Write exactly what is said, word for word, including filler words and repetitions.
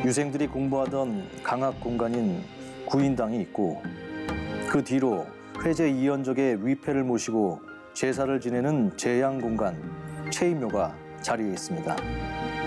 유생들이 공부하던 강학 공간인 구인당이 있고 그 뒤로 회제 이연족의 위패를 모시고 제사를 지내는 제양 공간, 체이묘가 자리해 있습니다.